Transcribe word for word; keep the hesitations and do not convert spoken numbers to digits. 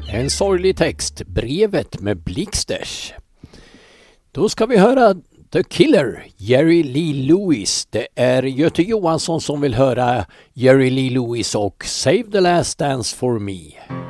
En sorglig text, brevet med Blixters. Då ska vi höra The Killer, Jerry Lee Lewis. Det är Göte Johansson som vill höra Jerry Lee Lewis och Save the Last Dance for Me.